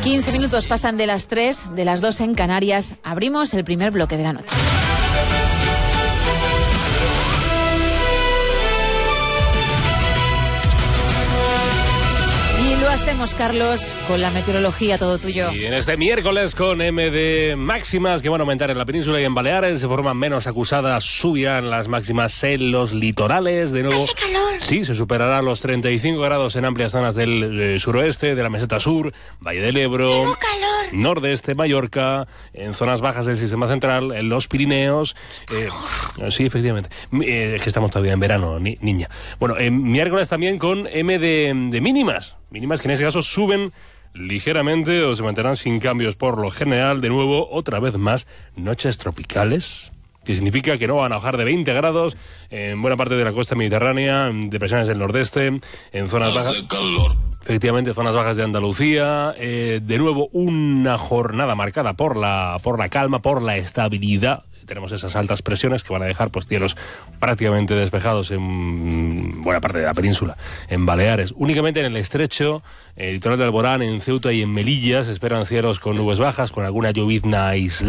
15 minutos pasan de las 3, de las 2 en Canarias. Abrimos el primer bloque de la noche. Y lo hacemos, Carlos, con la meteorología, todo tuyo. Y en este miércoles con MD máximas que van a aumentar en la península y en Baleares, de forma menos acusada subirán las máximas en los litorales. De nuevo, hace calor. Sí, se superarán los 35 grados en amplias zonas del suroeste, de la meseta sur, Valle del Ebro, Tengo calor. nordeste, Mallorca, en zonas bajas del sistema central, en los Pirineos. Sí, efectivamente. Es que estamos todavía en verano, niña. Bueno, miércoles también con M de mínimas. Mínimas que en ese caso suben ligeramente o se mantendrán sin cambios por lo general. De nuevo, otra vez más, noches tropicales, que significa que no van a bajar de 20 grados en buena parte de la costa mediterránea, en depresiones del nordeste, en zonas bajas. Efectivamente, zonas bajas de Andalucía. De nuevo, una jornada marcada por la calma, por la estabilidad. Tenemos esas altas presiones que van a dejar cielos prácticamente despejados en buena parte de la península, en Baleares. Únicamente en el estrecho, el litoral de Alborán, en Ceuta y en Melilla se esperan cielos con nubes bajas, con alguna llovizna aislada.